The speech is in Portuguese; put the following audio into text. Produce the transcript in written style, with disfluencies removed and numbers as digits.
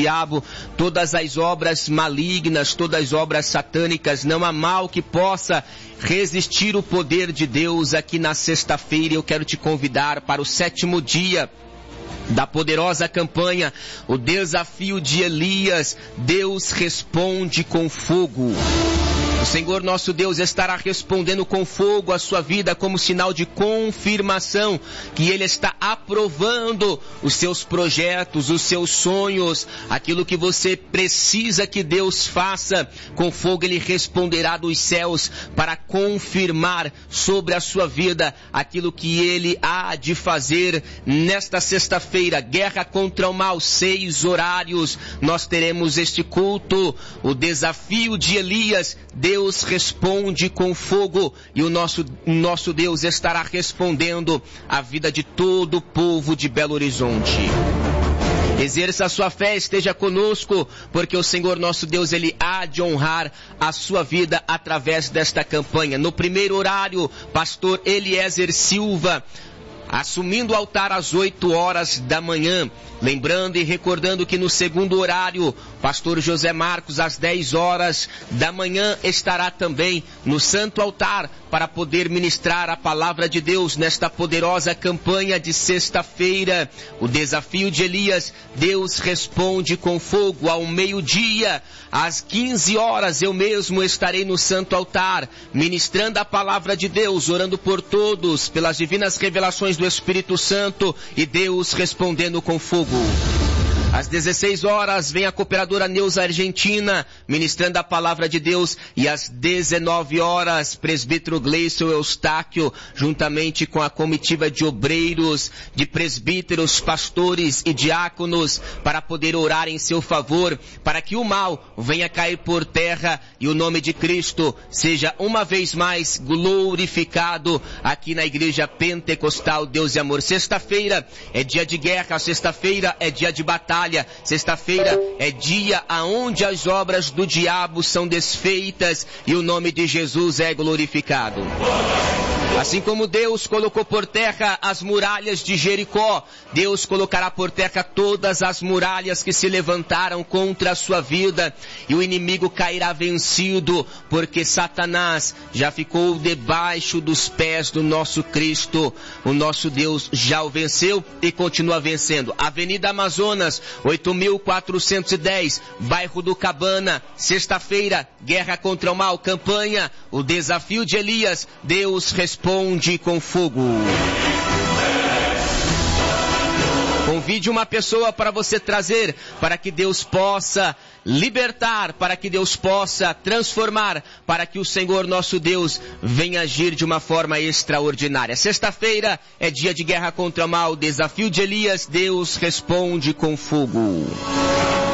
diabo, todas as obras malignas, todas as obras satânicas. Não há mal que possa resistir o poder de Deus. Aqui na sexta-feira eu quero te convidar para o 7º dia da poderosa campanha, o desafio de Elias. Deus responde com fogo. O Senhor nosso Deus estará respondendo com fogo a sua vida como sinal de confirmação que Ele está aprovando os seus projetos, os seus sonhos, aquilo que você precisa que Deus faça. Com fogo Ele responderá dos céus para confirmar sobre a sua vida aquilo que Ele há de fazer. Nesta sexta-feira, guerra contra o mal, 6 horários, nós teremos este culto, o desafio de Elias. Deus responde com fogo e o nosso Deus estará respondendo a vida de todo o povo de Belo Horizonte. Exerça a sua fé, esteja conosco, porque o Senhor nosso Deus, Ele há de honrar a sua vida através desta campanha. No primeiro horário, pastor Eliezer Silva, assumindo o altar às 8 horas da manhã. Lembrando e recordando que no segundo horário, pastor José Marcos, às 10 horas da manhã, estará também no santo altar para poder ministrar a palavra de Deus nesta poderosa campanha de sexta-feira. O desafio de Elias, Deus responde com fogo. Ao meio-dia, às 15 horas, eu mesmo estarei no santo altar, ministrando a palavra de Deus, orando por todos, pelas divinas revelações do Espírito Santo, e Deus respondendo com fogo. Às 16 horas, vem a cooperadora Neuza Argentina, ministrando a palavra de Deus. E às 19 horas, presbítero Gleison Eustáquio, juntamente com a comitiva de obreiros, de presbíteros, pastores e diáconos, para poder orar em seu favor, para que o mal venha cair por terra e o nome de Cristo seja uma vez mais glorificado aqui na Igreja Pentecostal Deus e Amor. Sexta-feira é dia de guerra, sexta-feira é dia de batalha. Sexta-feira é dia aonde as obras do diabo são desfeitas e o nome de Jesus é glorificado. Assim como Deus colocou por terra as muralhas de Jericó, Deus colocará por terra todas as muralhas que se levantaram contra a sua vida, e o inimigo cairá vencido, porque Satanás já ficou debaixo dos pés do nosso Cristo. O nosso Deus já o venceu e continua vencendo. Avenida Amazonas, 8.410, bairro do Cabana. Sexta-feira, guerra contra o mal, campanha, o desafio de Elias. Deus responde com fogo. Convide uma pessoa para você trazer, para que Deus possa libertar, para que Deus possa transformar, para que o Senhor nosso Deus venha agir de uma forma extraordinária. Sexta-feira é dia de guerra contra o mal, desafio de Elias. Deus responde com fogo.